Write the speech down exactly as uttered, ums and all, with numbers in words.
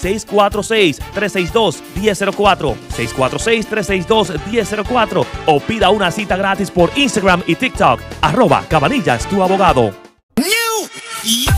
seis cuatro seis, tres seis dos, uno cero cero cuatro, seis cuatro seis, tres seis dos, uno cero cero cuatro o pida una cita gratis por Instagram y TikTok, arroba Cabanillas tu abogado.